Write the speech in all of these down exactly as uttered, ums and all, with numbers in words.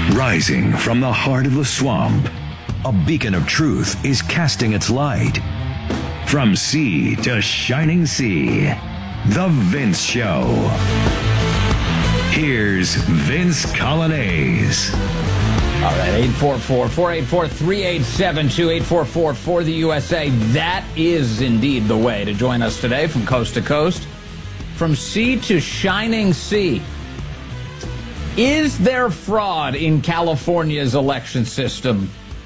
Rising from the heart of the swamp, a beacon of truth is casting its light. From sea to shining sea, The Vince Show. Here's Vince Coglianese. All right, eight four four, four eight four, three eight seven two, eight four four for the U S A. That is indeed the way to join us today from coast to coast, from sea to shining sea. Is there fraud in California's election system?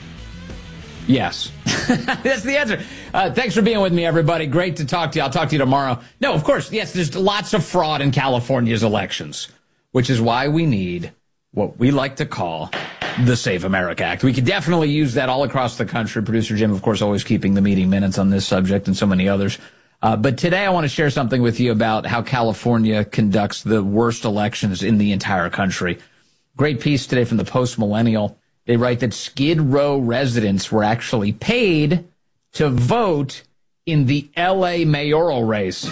Yes. That's the answer. Uh, thanks for being with me, everybody. Great to talk to you. I'll talk to you tomorrow. No, of course, yes, there's lots of fraud in California's elections, which is why we need what we like to call the Save America Act. We could definitely use that all across the country. Producer Jim, of course, always keeping the meeting minutes on this subject and so many others. Uh, but today I want to share something with you about how California conducts the worst elections in the entire country. Great piece today from the Post Millennial. They write that Skid Row residents were actually paid to vote in the L A mayoral race.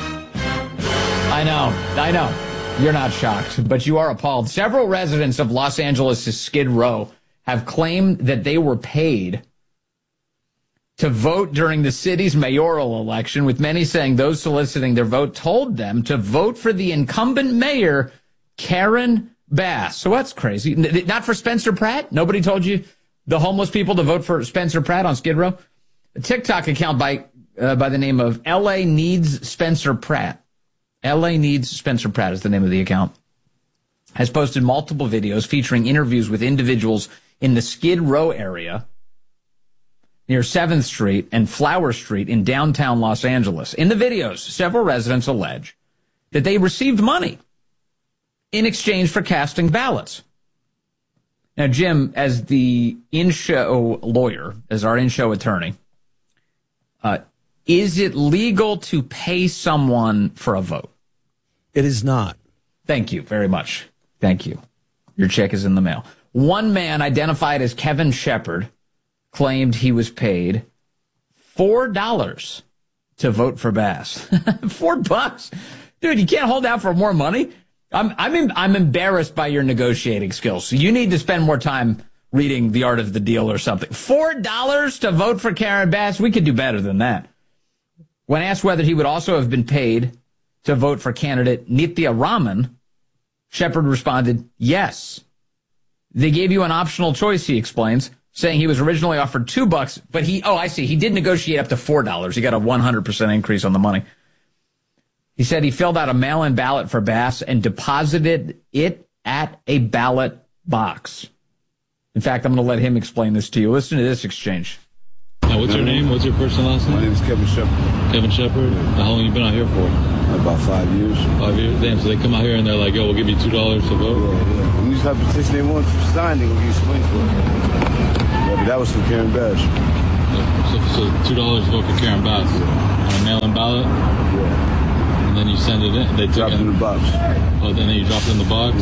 I know, I know. You're not shocked, but you are appalled. Several residents of Los Angeles' Skid Row have claimed that they were paid to vote during the city's mayoral election, with many saying those soliciting their vote told them to vote for the incumbent mayor, Karen Bass. So that's crazy. Not for Spencer Pratt? Nobody told you, the homeless people, to vote for Spencer Pratt on Skid Row? A TikTok account by uh, by the name of L A Needs Spencer Pratt. L A Needs Spencer Pratt is the name of the account. Has posted multiple videos featuring interviews with individuals in the Skid Row area near seventh Street and Flower Street in downtown Los Angeles. In the videos, several residents allege that they received money in exchange for casting ballots. Now, Jim, as the in-show lawyer, as our in-show attorney, uh, is it legal to pay someone for a vote? It is not. Thank you very much. Thank you. Your check is in the mail. One man identified as Kevin Shepard claimed he was paid four dollars to vote for Bass. Four bucks. Dude, you can't hold out for more money? I'm I'm in, I'm embarrassed by your negotiating skills. So you need to spend more time reading The Art of the Deal or something. Four dollars to vote for Karen Bass? We could do better than that. When asked whether he would also have been paid to vote for candidate Nithya Raman, Shepard responded, yes. They gave you an optional choice, he explains, saying he was originally offered two bucks, but he, oh, I see, he did negotiate up to four dollars. He got a one hundred percent increase on the money. He said he filled out a mail-in ballot for Bass and deposited it at a ballot box. In fact, I'm going to let him explain this to you. Listen to this exchange. Now, what's your name? What's your first and last name? My name is Kevin Shepard. Kevin Shepard? Yeah. How long have you been out here for? About five years. Five years? Damn, so they come out here and they're like, yo, we'll give you two dollars to vote? Yeah, yeah. When you have a petition they want to sign, they will give you some money for it. Yeah, but that was for Karen Bass. Yeah, so, so two dollars to vote for Karen Bass. Yeah. On a mail-in ballot? Yeah. And then you send it in. They drop it in the box. Oh, then you drop it in the box?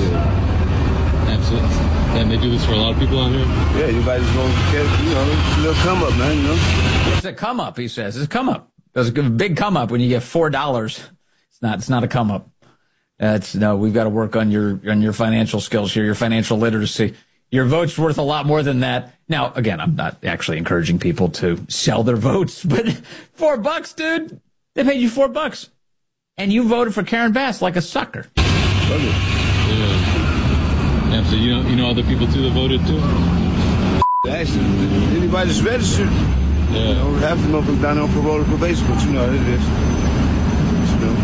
Yeah. And, so, and they do this for a lot of people out here? Yeah, everybody's going to get, you know, it's a little come up, man, you know? It's a come up, he says. It's a come up. It's a big come up when you get four dollars. It's not, it's not a come up. Uh, it's, no, we've got to work on your, on your financial skills here, your financial literacy. Your vote's worth a lot more than that. Now, again, I'm not actually encouraging people to sell their votes, but four bucks, dude. They paid you four bucks. And you voted for Karen Bass like a sucker. Yeah. Yeah, so you know, you know other people, too, that voted, too? Actually, anybody that's registered. Yeah. You know, half the motherfuckers down there on parole or probation, but you know how it is. You know.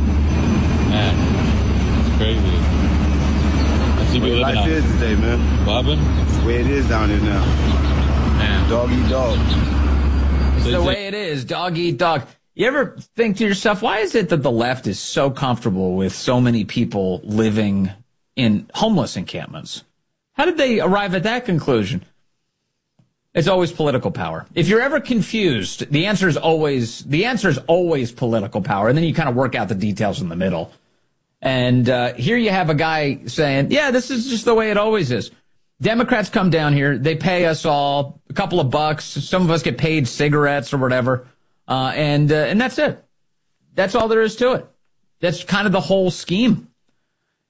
Man, it's crazy. I see The way life is today, man. What happened? It's the way it is down here now. Man. Dog eat dog. It's the way it is. Dog eat dog. You ever think to yourself, why is it that the left is so comfortable with so many people living in homeless encampments? How did they arrive at that conclusion? It's always political power. If you're ever confused, the answer is always, the answer is always political power. And then you kind of work out the details in the middle. And uh, here you have a guy saying, yeah, this is just the way it always is. Democrats come down here. They pay us all a couple of bucks. Some of us get paid cigarettes or whatever. Uh, and, uh, and that's it. That's all there is to it. That's kind of the whole scheme.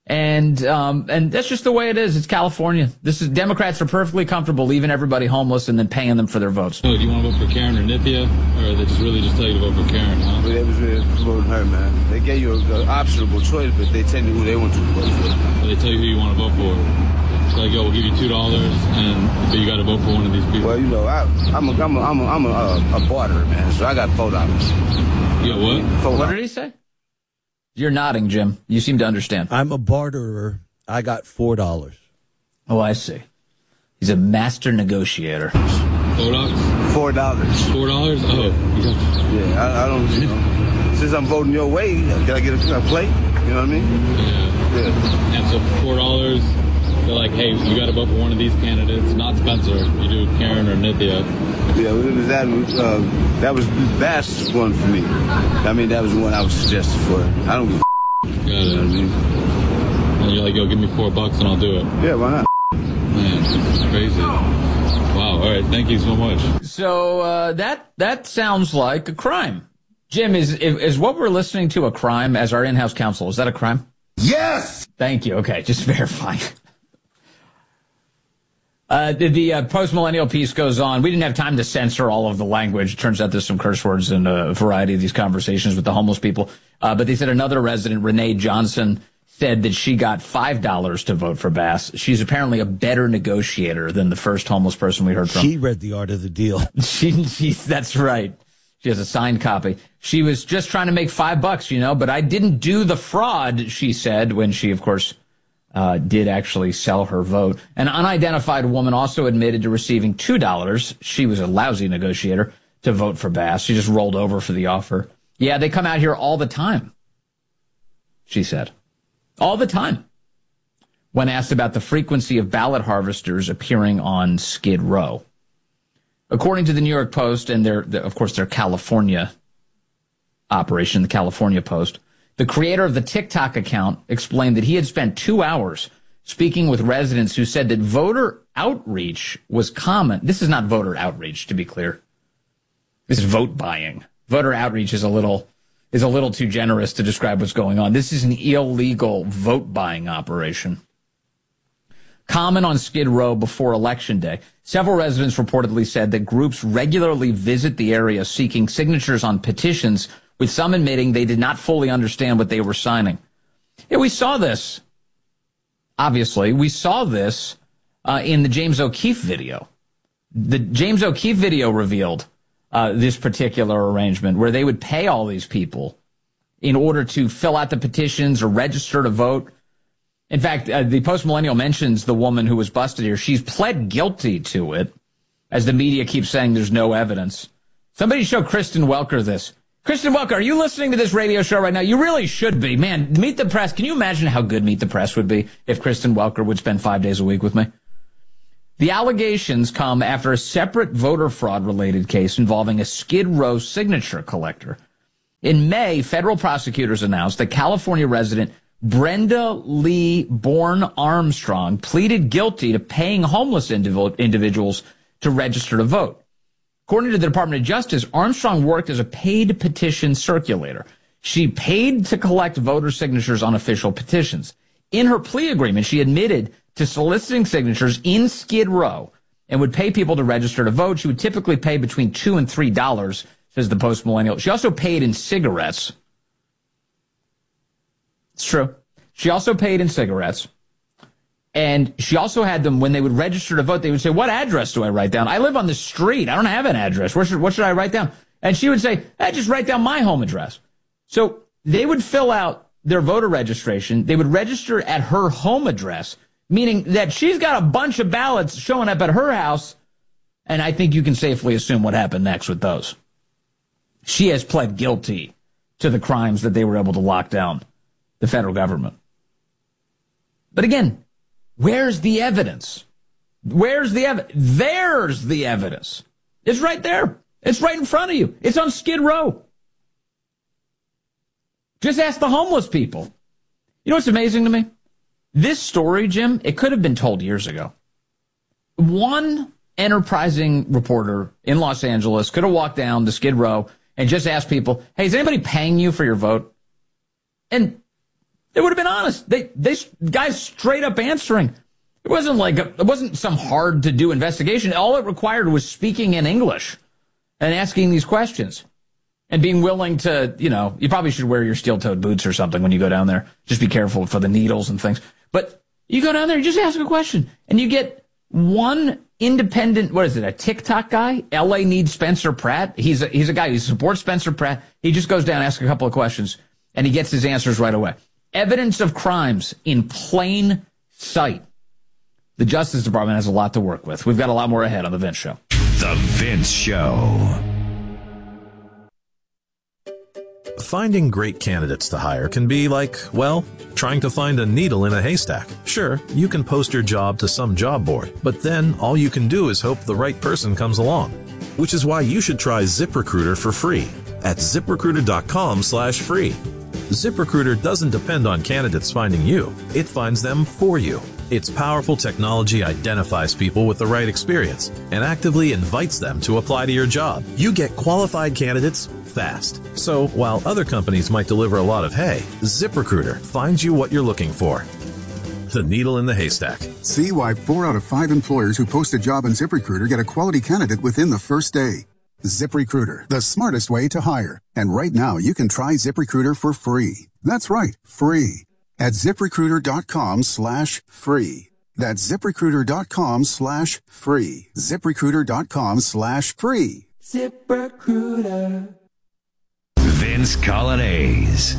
And um, and that's just the way it is. It's California. This is Democrats are perfectly comfortable leaving everybody homeless and then paying them for their votes. So do you want to vote for Karen or Nithya, or they just really just tell you to vote for Karen, huh? But they was really voting her, man. They gave you an optionable choice, but they tell you who they want you to vote for. But they tell you who you want to vote for. So like, yo, we'll give you two dollars, and but you got to vote for one of these people. Well, you know, I, I'm a, I'm a, I'm a, I'm a, uh, a barterer, man. So I got four dollars. Yeah, what? Four What did he say? You're nodding, Jim. You seem to understand. I'm a barterer. I got four dollars. Oh, I see. He's a master negotiator. Four dollars. Four dollars. Four dollars. Oh, Yeah, I, I don't. You know, since I'm voting your way, can I get a, a plate? You know what I mean? yeah. Yeah. And so four dollars. They're like, hey, you got to vote for one of these candidates, not Spencer. You do Karen or Nithya. Yeah, it was that. Uh, that was that's one for me. I mean, that was the one I was suggested for. I don't give a Got you know what I it. mean? And you're like, yo, give me four bucks and I'll do it. Yeah, why not? Man, it's crazy. Wow. All right. Thank you so much. So uh, that that sounds like a crime. Jim, is is what we're listening to a crime as our in-house counsel? Is that a crime? Yes. Thank you. Okay, just verifying. Uh, the the uh, post-millennial piece goes on. We didn't have time to censor all of the language. It turns out there's some curse words in a variety of these conversations with the homeless people. Uh, but they said another resident, Renee Johnson, said that she got five dollars to vote for Bass. She's apparently a better negotiator than the first homeless person we heard from. She read The Art of the Deal. She, she, that's right. She has a signed copy. She was just trying to make five bucks, you know, but I didn't do the fraud, she said, when she, of course, uh, did actually sell her vote. An unidentified woman also admitted to receiving two dollars. She was a lousy negotiator to vote for Bass. She just rolled over for the offer. Yeah, they come out here all the time, she said. All the time. When asked about the frequency of ballot harvesters appearing on Skid Row. According to the New York Post and their, of course, their California operation, the California Post, the creator of the TikTok account explained that he had spent two hours speaking with residents who said that voter outreach was common. This is not voter outreach, to be clear. This is vote buying. Voter outreach is a little is a little too generous to describe what's going on. This is an illegal vote buying operation. Common on Skid Row before Election Day. Several residents reportedly said that groups regularly visit the area seeking signatures on petitions, with some admitting they did not fully understand what they were signing. Yeah, we saw this. Obviously, we saw this uh, in the James O'Keefe video. The James O'Keefe video revealed uh, this particular arrangement where they would pay all these people in order to fill out the petitions or register to vote. In fact, uh, the Post-Millennial mentions the woman who was busted here. She's pled guilty to it, as the media keeps saying there's no evidence. Somebody show Kristen Welker this. Kristen Welker, are you listening to this radio show right now? You really should be. Man, Meet the Press. Can you imagine how good Meet the Press would be if Kristen Welker would spend five days a week with me? The allegations come after a separate voter fraud-related case involving a Skid Row signature collector. In May, federal prosecutors announced that California resident Brenda Lee Bourne Armstrong pleaded guilty to paying homeless indiv- individuals to register to vote. According to the Department of Justice, Armstrong worked as a paid petition circulator. She paid to collect voter signatures on official petitions. In her plea agreement, she admitted to soliciting signatures in Skid Row and would pay people to register to vote. She would typically pay between two and three dollars, says the Post-Millennial. She also paid in cigarettes. It's true. She also paid in cigarettes. And she also had them, when they would register to vote, they would say, what address do I write down? I live on the street. I don't have an address. Where should, what should I write down? And she would say, hey, just write down my home address. So they would fill out their voter registration. They would register at her home address, meaning that she's got a bunch of ballots showing up at her house. And I think you can safely assume what happened next with those. She has pled guilty to the crimes that they were able to lock down, the federal government. But again, where's the evidence? Where's the evidence? There's the evidence. It's right there. It's right in front of you. It's on Skid Row. Just ask the homeless people. You know what's amazing to me? This story, Jim, it could have been told years ago. One enterprising reporter in Los Angeles could have walked down to Skid Row and just asked people, hey, is anybody paying you for your vote? And They would have been honest. They, they guys straight up answering. It wasn't like a, it wasn't some hard to do investigation. All it required was speaking in English and asking these questions and being willing to, you know, you probably should wear your steel-toed boots or something when you go down there. Just be careful for the needles and things. But you go down there, you just ask a question, and you get one independent, what is it, a TikTok guy? L A needs Spencer Pratt. He's a, he's a guy who supports Spencer Pratt. He just goes down, asks a couple of questions, and he gets his answers right away. Evidence of crimes in plain sight. The Justice Department has a lot to work with. We've got a lot more ahead on The Vince Show. The Vince Show. Finding great candidates to hire can be like, well, trying to find a needle in a haystack. Sure, you can post your job to some job board, but then all you can do is hope the right person comes along. Which is why you should try ZipRecruiter for free at ZipRecruiter.com slash free. ZipRecruiter doesn't depend on candidates finding you. It finds them for you. Its powerful technology identifies people with the right experience and actively invites them to apply to your job. You get qualified candidates fast. So while other companies might deliver a lot of hay, ZipRecruiter finds you what you're looking for. The needle in the haystack. See why four out of five employers who post a job on ZipRecruiter get a quality candidate within the first day. ZipRecruiter, the smartest way to hire. And right now, you can try ZipRecruiter for free. That's right, free. At ZipRecruiter.com slash free. That's ZipRecruiter.com slash free. ZipRecruiter.com slash free. ZipRecruiter. Vince Colonnese.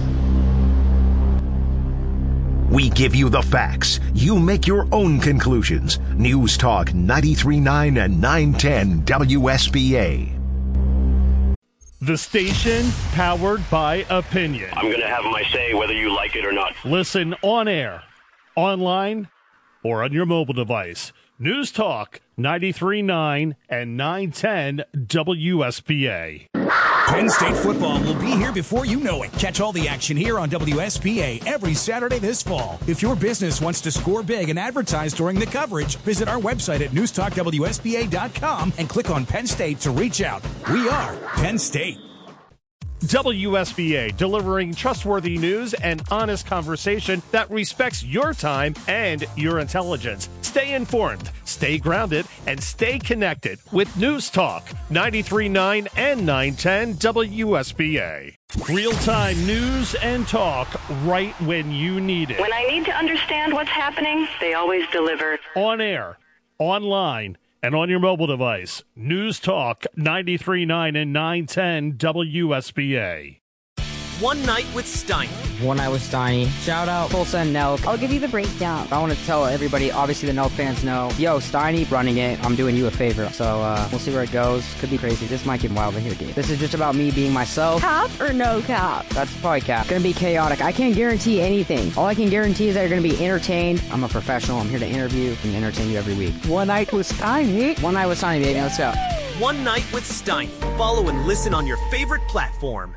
We give you the facts. You make your own conclusions. News Talk ninety-three point nine and nine ten W S B A. The station powered by opinion. I'm going to have my say whether you like it or not. Listen on air, online, or on your mobile device. News Talk ninety-three point nine and nine ten W S B A. Penn State football will be here before you know it. Catch all the action here on W S B A every Saturday this fall. If your business wants to score big and advertise during the coverage, visit our website at news talk W S B A dot com and click on Penn State to reach out. We are Penn State. W S B A, delivering trustworthy news and honest conversation that respects your time and your intelligence. Stay informed, stay grounded, and stay connected with News Talk ninety-three point nine and nine ten W S B A. Real-time news and talk right when you need it. When I need to understand what's happening, they always deliver. On air, online, and on your mobile device. News Talk ninety-three point nine and nine ten W S B A. One Night with Steiny. One Night with Steiny. Shout out Tulsa and Nelk. I'll give you the breakdown. I want to tell everybody, obviously the Nelk fans know, yo, Steiny running it, I'm doing you a favor. So uh, we'll see where it goes. Could be crazy. This might get wild in here, dude. This is just about me being myself. Cap or no cap? That's probably cap. Gonna be chaotic. I can't guarantee anything. All I can guarantee is that you're gonna be entertained. I'm a professional. I'm here to interview and entertain you every week. One Night with Steiny. One Night with Steiny, baby. Let's go. One Night with Steiny. Follow and listen on your favorite platform.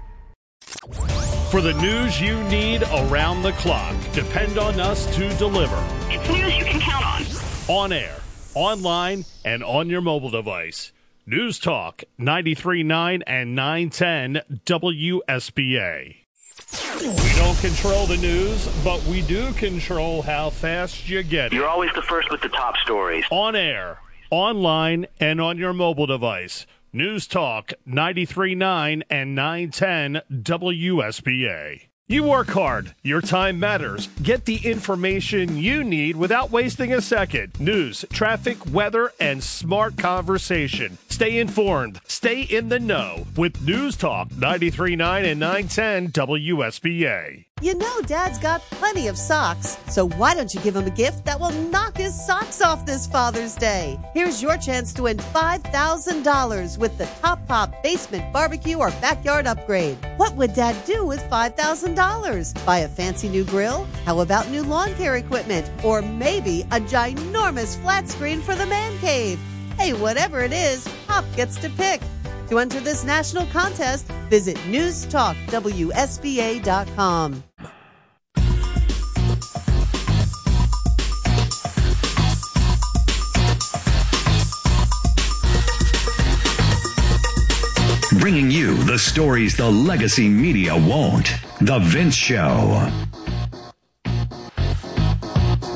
For the news you need around the clock, depend on us to deliver. It's news you can count on. On air, online, and on your mobile device. News Talk ninety-three point nine and nine ten W S B A. We don't control the news, but we do control how fast you get it. You're always the first with the top stories. On air, online, and on your mobile device. News Talk ninety-three point nine and nine ten W S B A. You work hard. Your time matters. Get the information you need without wasting a second. News, traffic, weather, and smart conversation. Stay informed. Stay in the know with News Talk ninety-three point nine and nine ten W S B A. You know Dad's got plenty of socks, so why don't you give him a gift that will knock his socks off this Father's Day? Here's your chance to win five thousand dollars with the Top Pop Basement Barbecue or Backyard Upgrade. What would Dad do with five thousand dollars? Buy a fancy new grill? How about new lawn care equipment? Or maybe a ginormous flat screen for the man cave? Hey, whatever it is, Pop gets to pick. To enter this national contest, visit news talk W S B A dot com. Bringing you the stories the legacy media won't. The Vince Show.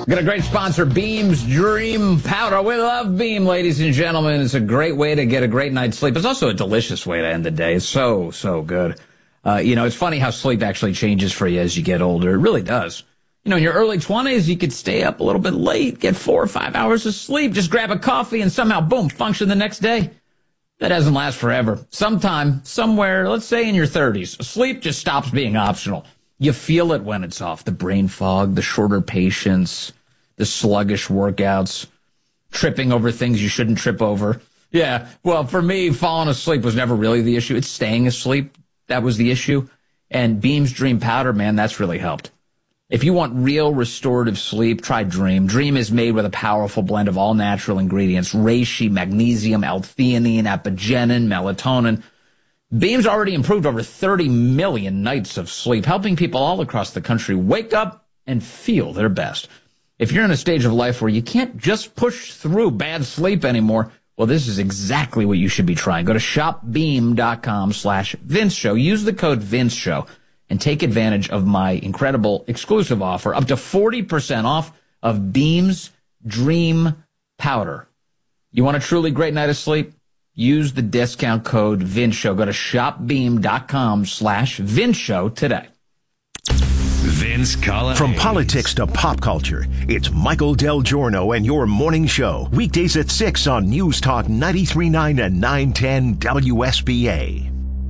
Got a great sponsor, Beam's Dream Powder. We love Beam, ladies and gentlemen. It's a great way to get a great night's sleep. It's also a delicious way to end the day. It's so, so good. Uh, you know, it's funny how sleep actually changes for you as you get older. It really does. You know, in your early twenties, you could stay up a little bit late, get four or five hours of sleep, just grab a coffee, and somehow, boom, function the next day. That doesn't last forever. Sometime, somewhere, let's say in your thirties, sleep just stops being optional. You feel it when it's off. The brain fog, the shorter patience, the sluggish workouts, tripping over things you shouldn't trip over. Yeah, well, for me, falling asleep was never really the issue. It's staying asleep that was the issue. And Beam's Dream Powder, man, that's really helped. If you want real restorative sleep, try Dream. Dream is made with a powerful blend of all natural ingredients, reishi, magnesium, L-theanine, apigenin, melatonin. Beam's already improved over thirty million nights of sleep, helping people all across the country wake up and feel their best. If you're in a stage of life where you can't just push through bad sleep anymore, well, this is exactly what you should be trying. Go to shopbeam.com slash Vince Show. Use the code Vince Show and take advantage of my incredible exclusive offer, up to forty percent off of Beam's Dream Powder. You want a truly great night of sleep? Use the discount code Vince Show. Go to shopbeam.com slash Vince Show today. Vince Collins. From politics to pop culture, it's Michael Del Giorno and your morning show. Weekdays at six on News Talk ninety-three point nine and nine ten W S B A.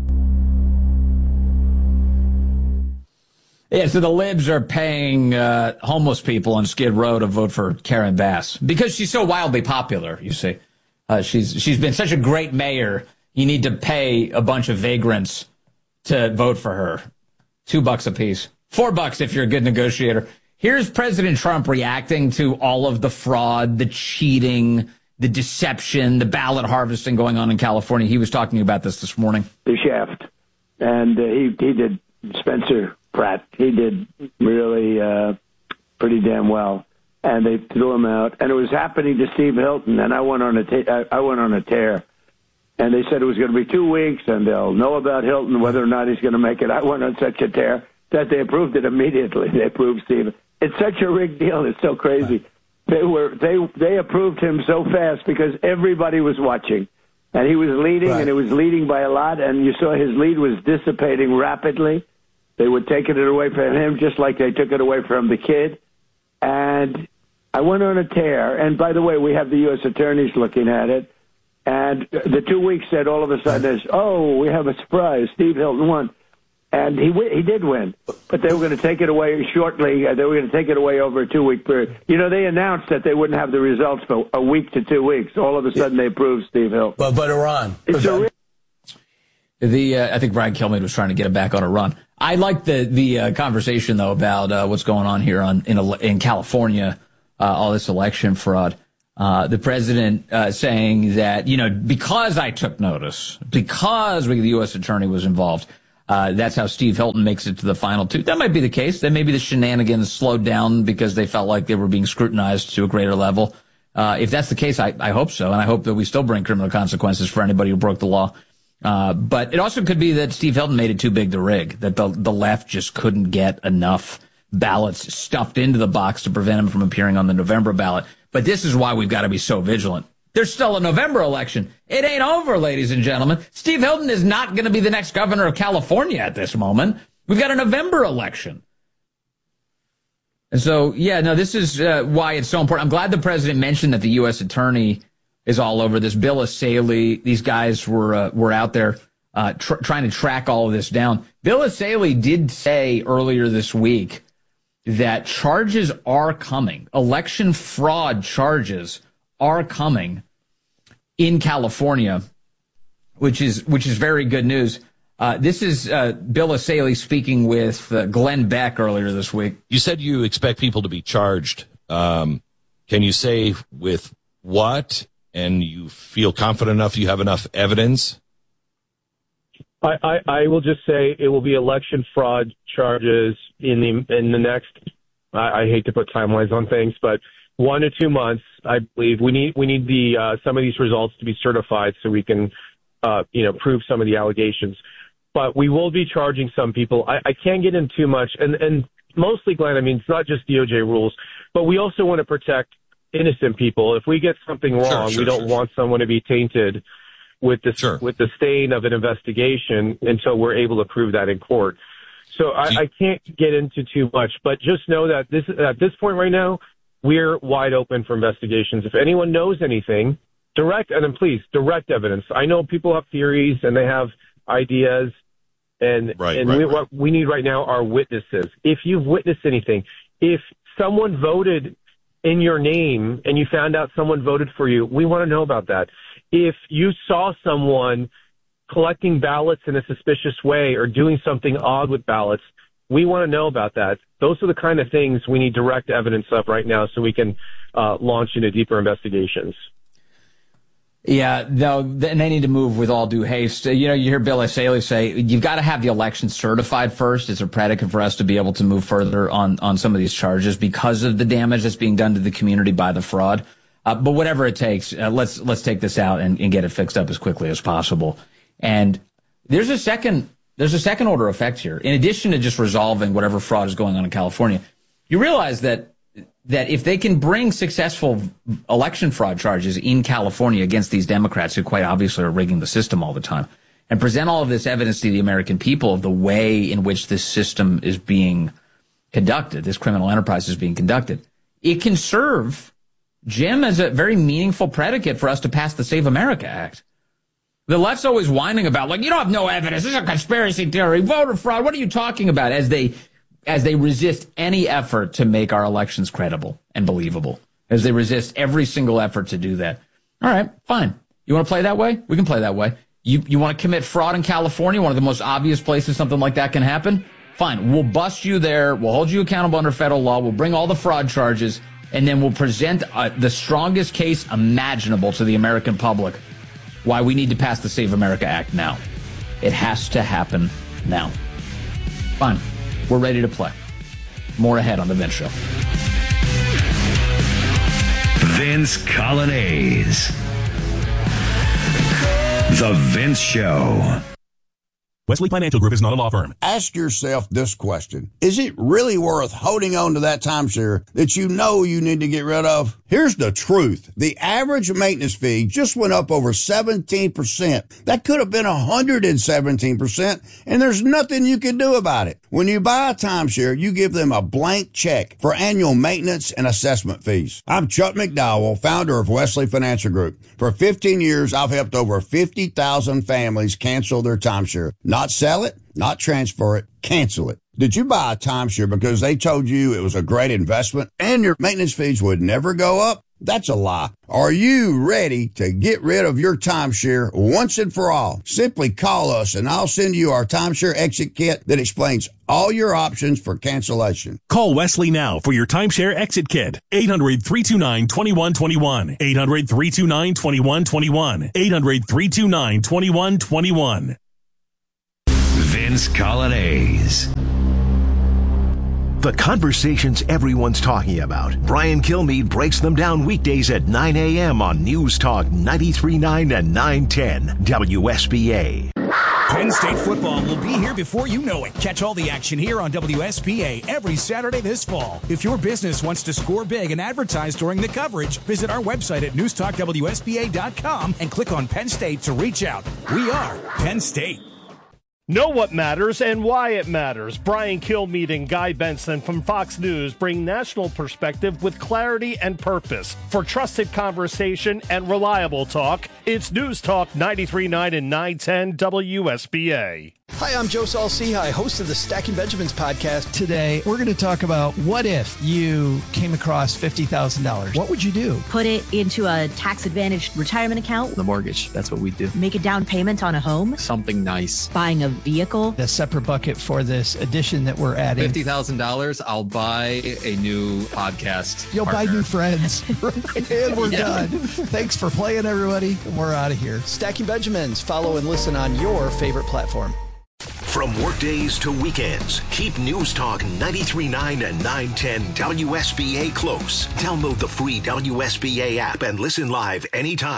Yeah, so the libs are paying uh, homeless people on Skid Row to vote for Karen Bass because she's so wildly popular, you see. Uh, she's she's been such a great mayor, you need to pay a bunch of vagrants to vote for her. Two bucks apiece. Four bucks if you're a good negotiator. Here's President Trump reacting to all of the fraud, the cheating, the deception, the ballot harvesting going on in California. He was talking about this this morning. The shaft. And uh, he, he did Spencer Pratt. He did really uh, pretty damn well. And they threw him out. And it was happening to Steve Hilton. And I went on a, ta- I went on a tear. And they said it was going to be two weeks, and they'll know about Hilton, whether or not he's going to make it. I went on such a tear that they approved it immediately. They approved Steve. It's such a rigged deal. It's so crazy. They were they they approved him so fast because everybody was watching. And he was leading, right. and it was leading by a lot, and you saw his lead was dissipating rapidly. They were taking it away from him just like they took it away from the kid. And I went on a tear. And by the way, we have the U S attorneys looking at it. And the two weeks said all of a sudden, is, oh, we have a surprise. Steve Hilton won. And he he did win. But they were going to take it away shortly. They were going to take it away over a two-week period. You know, they announced that they wouldn't have the results for a week to two weeks. All of a sudden, they approved Steve Hilton. But, but Iran. It's a real- The uh, I think Brian Kilmeade was trying to get it back on a run. I like the the uh, conversation, though, about uh, what's going on here on in, in California, uh, all this election fraud. Uh, the president uh, saying that, you know, because I took notice, because we, the U S attorney was involved, uh, that's how Steve Hilton makes it to the final two. That might be the case. Then maybe the shenanigans slowed down because they felt like they were being scrutinized to a greater level. Uh, if that's the case, I, I hope so. And I hope that we still bring criminal consequences for anybody who broke the law. Uh, but it also could be that Steve Hilton made it too big to rig, that the, the left just couldn't get enough ballots stuffed into the box to prevent him from appearing on the November ballot. But this is why we've got to be so vigilant. There's still a November election. It ain't over, ladies and gentlemen. Steve Hilton is not going to be the next governor of California at this moment. We've got a November election. And so, yeah, no, this is uh, why it's so important. I'm glad the president mentioned that the U S attorney is all over this. Bill Asaley, these guys were uh, were out there uh, tr- trying to track all of this down. Bill Asaley did say earlier this week that charges are coming. Election fraud charges are coming in California, which is which is very good news. Uh, this is uh, Bill Asaley speaking with uh, Glenn Beck earlier this week. You said you expect people to be charged. Um, can you say with what? And you feel confident enough you have enough evidence? I, I, I will just say it will be election fraud charges in the in the next. I, I hate to put timelines on things, but one to two months, I believe. We need we need the uh, some of these results to be certified so we can, uh, you know, prove some of the allegations. But we will be charging some people. I, I can't get into too much, and and mostly, Glenn, I mean, it's not just D O J rules, but we also want to protect innocent people. If we get something wrong, sure, sure, we don't sure, want sure. someone to be tainted with the, sure. with the stain of an investigation until we're able to prove that in court. So I, I can't get into too much, but just know that this at this point right now, we're wide open for investigations. If anyone knows anything, direct, and then please, direct evidence. I know people have theories and they have ideas, and, right, and right, we, right. what we need right now are witnesses. If you've witnessed anything, if someone voted in your name and you found out someone voted for you, we want to know about that. If you saw someone collecting ballots in a suspicious way or doing something odd with ballots, we want to know about that. Those are the kind of things we need direct evidence of right now so we can uh, launch into deeper investigations. Yeah, no, and they need to move with all due haste. You know, you hear Bill Essayli say, you've got to have the election certified first. It's a predicate for us to be able to move further on, on some of these charges because of the damage that's being done to the community by the fraud. Uh, but whatever it takes, uh, let's let's take this out and, and get it fixed up as quickly as possible. And there's a second there's a second order effect here. In addition to just resolving whatever fraud is going on in California, you realize that that if they can bring successful election fraud charges in California against these Democrats who quite obviously are rigging the system all the time and present all of this evidence to the American people of the way in which this system is being conducted, this criminal enterprise is being conducted, it can serve Jim as a very meaningful predicate for us to pass the Save America Act. The left's always whining about, like, you don't have no evidence. This is a conspiracy theory, voter fraud. What are you talking about? As they as they resist any effort to make our elections credible and believable, as they resist every single effort to do that. All right, fine. You want to play that way? We can play that way. You you want to commit fraud in California, one of the most obvious places something like that can happen? Fine. We'll bust you there. We'll hold you accountable under federal law. We'll bring all the fraud charges, and then we'll present uh, the strongest case imaginable to the American public why we need to pass the Save America Act now. It has to happen now. Fine. We're ready to play. More ahead on The Vince Show. Vince Colonnese. The Vince Show. Wesley Financial Group is not a law firm. Ask yourself this question. Is it really worth holding on to that timeshare that you know you need to get rid of? Here's the truth. The average maintenance fee just went up over seventeen percent. That could have been one hundred seventeen percent, and there's nothing you can do about it. When you buy a timeshare, you give them a blank check for annual maintenance and assessment fees. I'm Chuck McDowell, founder of Wesley Financial Group. For fifteen years, I've helped over fifty thousand families cancel their timeshare. Not sell it, not transfer it, cancel it. Did you buy a timeshare because they told you it was a great investment and your maintenance fees would never go up? That's a lie. Are you ready to get rid of your timeshare once and for all? Simply call us and I'll send you our timeshare exit kit that explains all your options for cancellation. Call Wesley now for your timeshare exit kit. eight hundred, three two nine, two one two one. eight hundred, three two nine, two one two one. eight hundred, three two nine, two one two one. Vince Colonnese. The conversations everyone's talking about. Brian Kilmeade breaks them down weekdays at nine a.m. on News Talk ninety-three point nine and nine ten W S B A. Penn State football will be here before you know it. Catch all the action here on W S B A every Saturday this fall. If your business wants to score big and advertise during the coverage, visit our website at news talk w s b a dot com and click on Penn State to reach out. We are Penn State. Know what matters and why it matters. Brian Kilmeade and Guy Benson from Fox News bring national perspective with clarity and purpose. For trusted conversation and reliable talk, it's News Talk ninety-three point nine and nine ten W S B A. Hi, I'm Joe Saul-Sehy, host of the Stacking Benjamins podcast. Today, we're going to talk about what if you came across fifty thousand dollars. What would you do? Put it into a tax-advantaged retirement account. The mortgage, that's what we do. Make a down payment on a home. Something nice. Buying a vehicle. A separate bucket for this addition that we're adding. fifty thousand dollars, I'll buy a new podcast You'll partner. buy new friends. And we're Yeah. done. Thanks for playing, everybody. We're out of here. Stacking Benjamins. Follow and listen on your favorite platform. From workdays to weekends, keep News Talk ninety-three point nine and nine ten W S B A close. Download the free W S B A app and listen live anytime.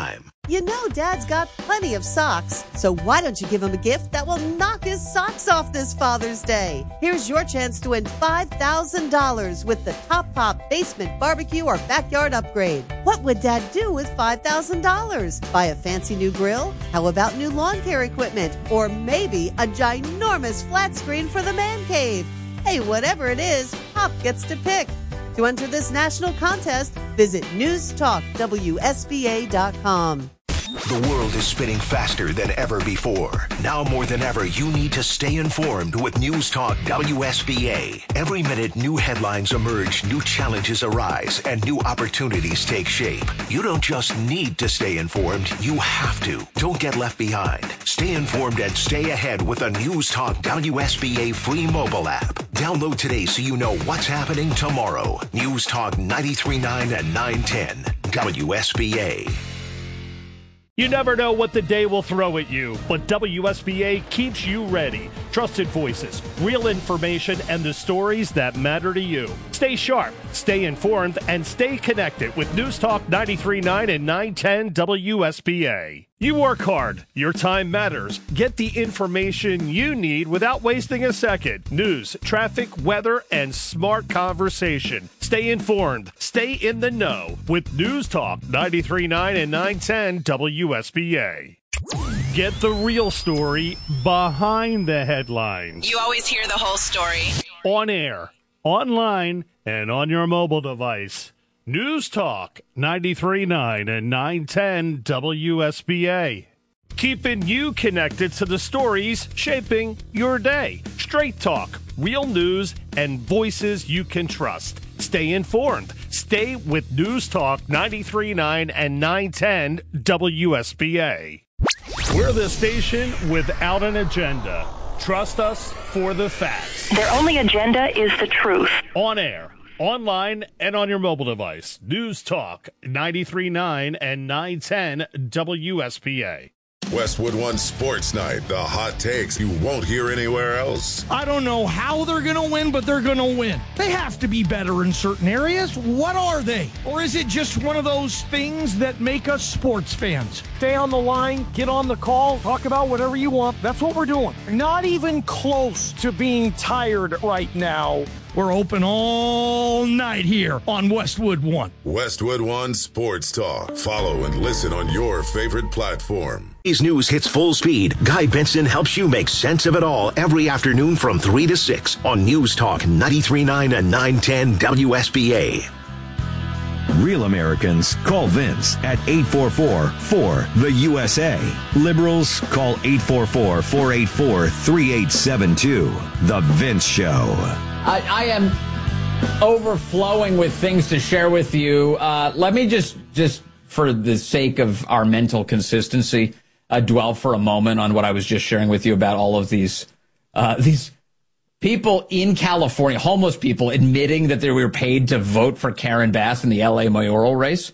You know Dad's got plenty of socks, so why don't you give him a gift that will knock his socks off this Father's Day? Here's your chance to win five thousand dollars with the Top Pop Basement Barbecue or Backyard Upgrade. What would Dad do with five thousand dollars? Buy a fancy new grill? How about new lawn care equipment? Or maybe a ginormous flat screen for the man cave? Hey, whatever it is, Pop gets to pick. To enter this national contest, visit news talk W S B A dot com. The world is spinning faster than ever before. Now more than ever, you need to stay informed with News Talk W S B A. Every minute, new headlines emerge, new challenges arise, and new opportunities take shape. You don't just need to stay informed, you have to. Don't get left behind. Stay informed and stay ahead with a News Talk W S B A free mobile app. Download today so you know what's happening tomorrow. News Talk ninety-three point nine and nine ten W S B A. You never know what the day will throw at you, but W S B A keeps you ready. Trusted voices, real information, and the stories that matter to you. Stay sharp, stay informed, and stay connected with News Talk ninety-three point nine and nine ten W S B A. You work hard. Your time matters. Get the information you need without wasting a second. News, traffic, weather, and smart conversation. Stay informed. Stay in the know with News Talk ninety-three point nine and nine ten W S B A. Get the real story behind the headlines. You always hear the whole story. On air, online, and on your mobile device. News Talk ninety-three point nine and nine ten W S B A. Keeping you connected to the stories shaping your day. Straight talk, real news, and voices you can trust. Stay informed. Stay with News Talk ninety-three point nine and nine ten W S B A. We're the station without an agenda. Trust us for the facts. Their only agenda is the truth. On air, online, and on your mobile device. News Talk ninety-three point nine and nine ten W S B A. Westwood One Sports Night, the hot takes you won't hear anywhere else. I don't know how they're going to win, but they're going to win. They have to be better in certain areas. What are they? Or is it just one of those things that make us sports fans? Stay on the line, get on the call, talk about whatever you want. That's what we're doing. Not even close to being tired right now. We're open all night here on Westwood One. Westwood One Sports Talk. Follow and listen on your favorite platform. Today's news hits full speed. Guy Benson helps you make sense of it all every afternoon from three to six on News Talk ninety-three point nine and nine ten W S B A. Real Americans call Vince at eight four four, four, the U S A. Liberals call eight four four, four eight four, three eight seven two. The Vince Show. I, I am overflowing with things to share with you. Uh, let me just, just for the sake of our mental consistency, uh, dwell for a moment on what I was just sharing with you about all of these uh, these people in California, homeless people, admitting that they were paid to vote for Karen Bass in the L A mayoral race.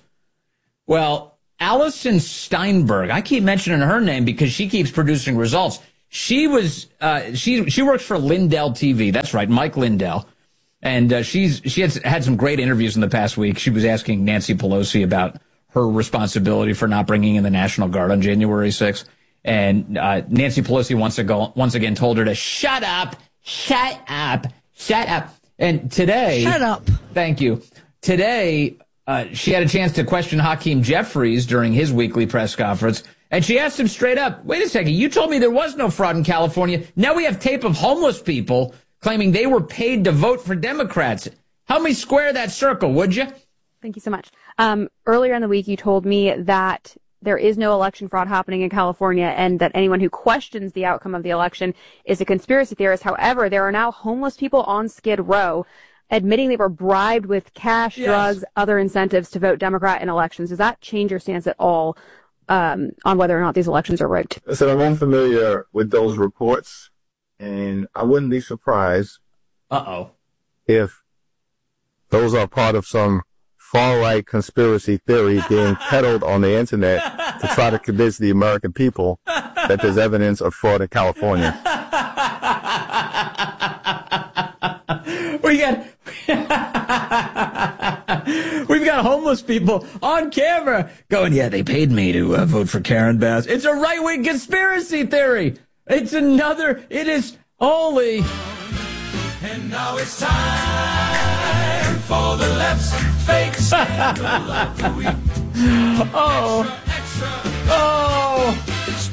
Well, Allison Steinberg, I keep mentioning her name because she keeps producing results. She was uh, she she works for Lindell T V. That's right, Mike Lindell, and uh, she's she has had some great interviews in the past week. She was asking Nancy Pelosi about her responsibility for not bringing in the National Guard on January sixth, and uh, Nancy Pelosi once ago once again told her to shut up, shut up, shut up. And today, shut up. Thank you. Today, uh, she had a chance to question Hakeem Jeffries during his weekly press conference. And she asked him straight up, wait a second, you told me there was no fraud in California. Now we have tape of homeless people claiming they were paid to vote for Democrats. Help me square that circle, would you? Thank you so much. Um, earlier in the week, you told me that there is no election fraud happening in California and that anyone who questions the outcome of the election is a conspiracy theorist. However, there are now homeless people on Skid Row admitting they were bribed with cash, yes. drugs, other incentives to vote Democrat in elections. Does that change your stance at all Um, on whether or not these elections are rigged? So I'm unfamiliar with those reports, and I wouldn't be surprised Uh-oh. if those are part of some far-right conspiracy theory being peddled on the internet to try to convince the American people that there's evidence of fraud in California. We got, we've got homeless people on camera going, yeah, they paid me to uh, vote for Karen Bass. It's a right-wing conspiracy theory. It's another, it is only. And now it's time for the left's fake scandal of the week. Oh. Extra, extra. Oh.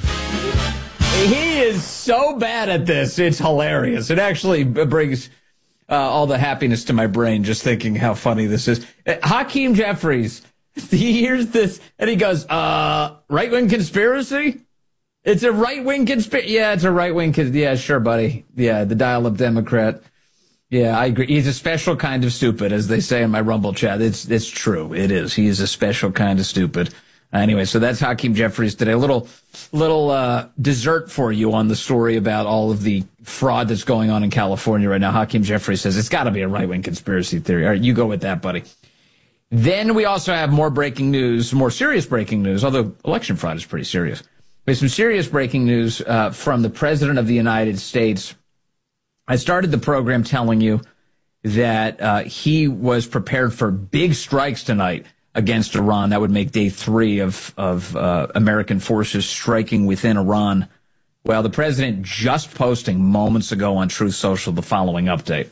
He is so bad at this. It's hilarious. It actually brings uh, all the happiness to my brain just thinking how funny this is. Uh, Hakeem Jeffries, he hears this and he goes, uh, right-wing conspiracy? It's a right-wing conspiracy. Yeah, it's a right-wing. Con- yeah, sure, buddy. Yeah, the dial-up Democrat. Yeah, I agree. He's a special kind of stupid, as they say in my Rumble chat. It's it's true. It is. He is a special kind of stupid. Anyway, so that's Hakeem Jeffries today. A little little uh, dessert for you on the story about all of the fraud that's going on in California right now. Hakeem Jeffries says it's got to be a right-wing conspiracy theory. All right, you go with that, buddy. Then we also have more breaking news, more serious breaking news, although election fraud is pretty serious. We have some serious breaking news uh, from the President of the United States. I started the program telling you that uh, he was prepared for big strikes tonight against Iran. That would make day three of, of uh, American forces striking within Iran. Well, the president just posting moments ago on Truth Social the following update.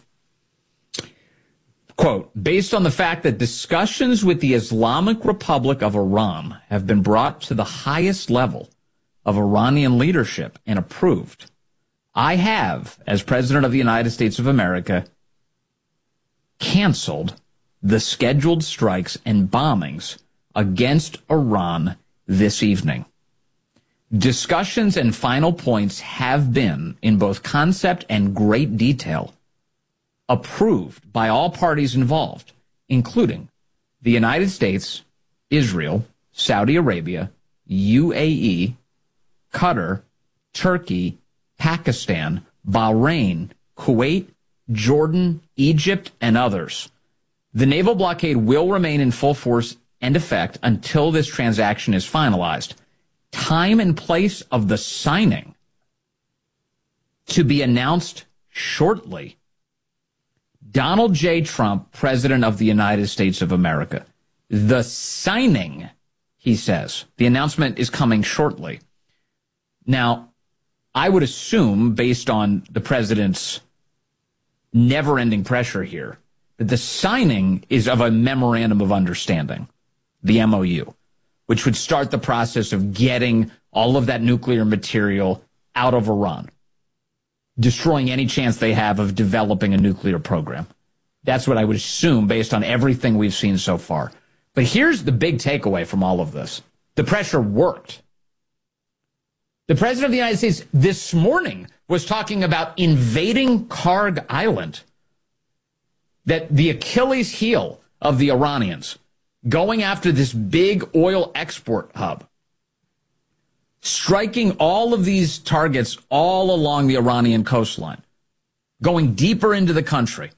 Quote, based on the fact that discussions with the Islamic Republic of Iran have been brought to the highest level of Iranian leadership and approved, I have, as President of the United States of America, canceled the scheduled strikes and bombings against Iran this evening. Discussions and final points have been, in both concept and great detail, approved by all parties involved, including the United States, Israel, Saudi Arabia, U A E, Qatar, Turkey, Pakistan, Bahrain, Kuwait, Jordan, Egypt, and others. The naval blockade will remain in full force and effect until this transaction is finalized. Time and place of the signing to be announced shortly. Donald J. Trump, President of the United States of America. The signing, he says, the announcement is coming shortly. Now, I would assume, based on the president's never-ending pressure here, that the signing is of a memorandum of understanding, the M O U, which would start the process of getting all of that nuclear material out of Iran, destroying any chance they have of developing a nuclear program. That's what I would assume based on everything we've seen so far. But here's the big takeaway from all of this. The pressure worked. The President of the United States this morning was talking about invading Karg Island, that the Achilles heel of the Iranians, going after this big oil export hub, striking all of these targets all along the Iranian coastline, going deeper into the country.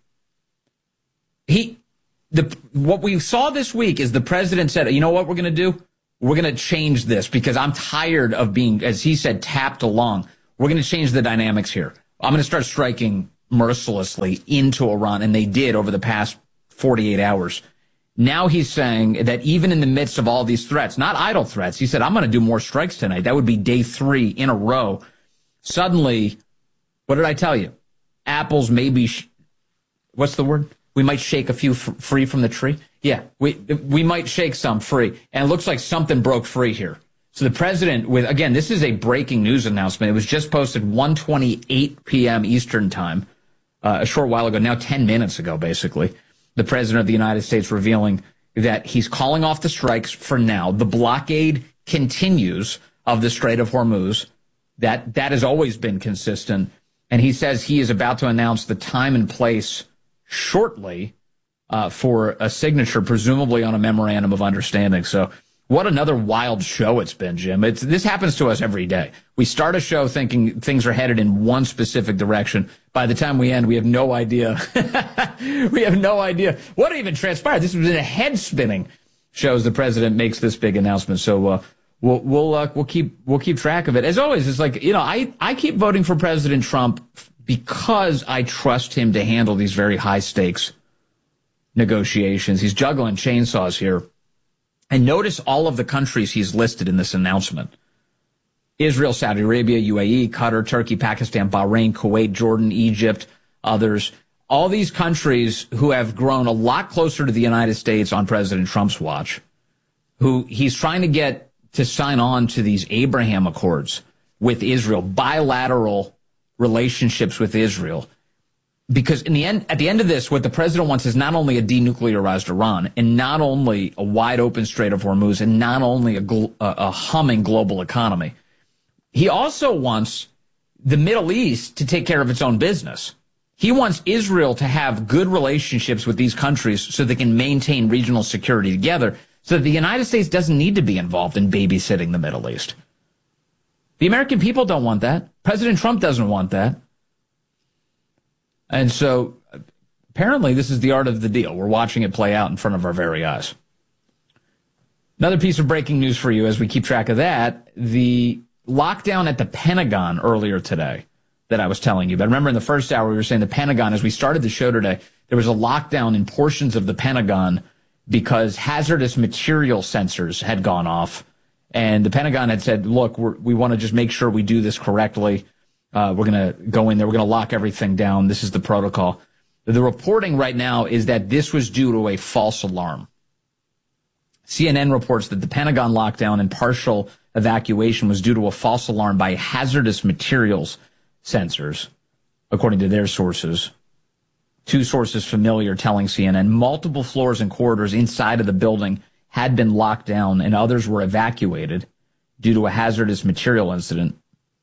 He, the what we saw this week is the president said, you know what we're going to do? We're going to change this because I'm tired of being, as he said, tapped along. We're going to change the dynamics here. I'm going to start striking mercilessly into Iran, and they did over the past forty-eight hours. Now he's saying that even in the midst of all these threats, not idle threats, he said, I'm going to do more strikes tonight. That would be day three in a row. Suddenly, what did I tell you? Apples maybe, sh- what's the word? We might shake a few f- free from the tree. Yeah, we we might shake some free. And it looks like something broke free here. So the president, with again, this is a breaking news announcement. It was just posted one twenty-eight p.m. Eastern time, uh, a short while ago, now ten minutes ago, basically. The president of the United States revealing that he's calling off the strikes for now. The blockade continues of the Strait of Hormuz. That that has always been consistent. And he says he is about to announce the time and place shortly uh, for a signature, presumably on a memorandum of understanding. So what another wild show it's been, Jim. It's, this happens to us every day. We start a show thinking things are headed in one specific direction. By the time we end, we have no idea. We have no idea what even transpired. This was a head-spinning show as the president makes this big announcement. So uh, we'll we'll uh, we'll keep we'll keep track of it. As always, it's like, you know, I I keep voting for President Trump because I trust him to handle these very high-stakes negotiations. He's juggling chainsaws here. And notice all of the countries he's listed in this announcement. Israel, Saudi Arabia, U A E, Qatar, Turkey, Pakistan, Bahrain, Kuwait, Jordan, Egypt, others. All these countries who have grown a lot closer to the United States on President Trump's watch, who he's trying to get to sign on to these Abraham Accords with Israel, bilateral relationships with Israel. Because in the end, at the end of this, what the president wants is not only a denuclearized Iran, and not only a wide open Strait of Hormuz, and not only a, gl- a, a humming global economy. He also wants the Middle East to take care of its own business. He wants Israel to have good relationships with these countries so they can maintain regional security together, so that the United States doesn't need to be involved in babysitting the Middle East. The American people don't want that. President Trump doesn't want that. And so apparently this is the art of the deal. We're watching it play out in front of our very eyes. Another piece of breaking news for you as we keep track of that, the lockdown at the Pentagon earlier today that I was telling you. But remember in the first hour we were saying the Pentagon, as we started the show today, there was a lockdown in portions of the Pentagon because hazardous material sensors had gone off. And the Pentagon had said, look, we're, we want to just make sure we do this correctly. Uh, we're going to go in there. We're going to lock everything down. This is the protocol. The reporting right now is that this was due to a false alarm. C N N reports that the Pentagon lockdown and partial evacuation was due to a false alarm by hazardous materials sensors, according to their sources. Two sources familiar telling C N N multiple floors and corridors inside of the building had been locked down and others were evacuated due to a hazardous material incident.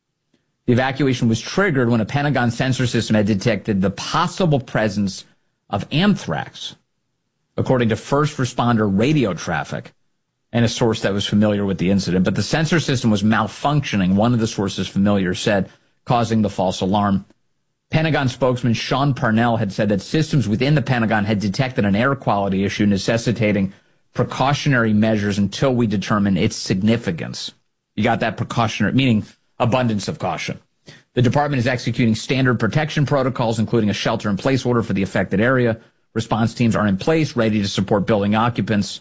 The evacuation was triggered when a Pentagon sensor system had detected the possible presence of anthrax, according to first responder radio traffic and a source that was familiar with the incident. But the sensor system was malfunctioning, one of the sources familiar said, causing the false alarm. Pentagon spokesman Sean Parnell had said that systems within the Pentagon had detected an air quality issue necessitating precautionary measures until we determine its significance. You got that precautionary, meaning abundance of caution. The department is executing standard protection protocols, including a shelter-in-place order for the affected area. Response teams are in place, ready to support building occupants.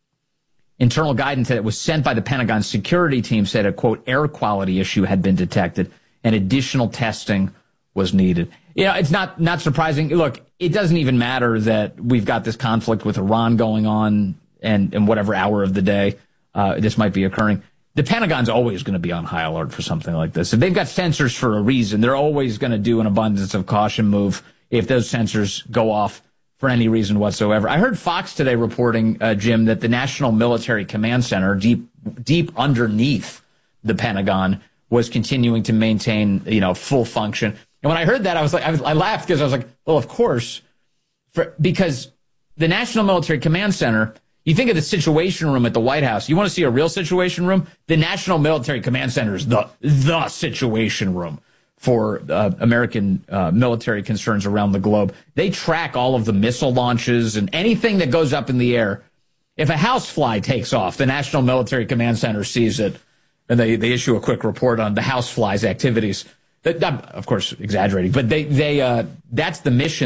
Internal guidance that was sent by the Pentagon security team said a, quote, air quality issue had been detected and additional testing was needed. You know, it's not, not surprising. Look, it doesn't even matter that we've got this conflict with Iran going on and in whatever hour of the day uh, this might be occurring. The Pentagon's always going to be on high alert for something like this. If they've got sensors for a reason, they're always going to do an abundance of caution move if those sensors go off for any reason whatsoever. I heard Fox today reporting, uh, Jim, that the National Military Command Center, deep deep underneath the Pentagon, was continuing to maintain, you know, full function. And when I heard that, I was like, I, was, I laughed because I was like, well, of course, for, because the National Military Command Center, you think of the Situation Room at the White House. You want to see a real Situation Room? The National Military Command Center is the, the Situation Room for uh, American uh, military concerns around the globe. They track all of the missile launches and anything that goes up in the air. If a housefly takes off, the National Military Command Center sees it, and they, they issue a quick report on the housefly's activities. That, of course, exaggerating, but they, they uh, that's the mission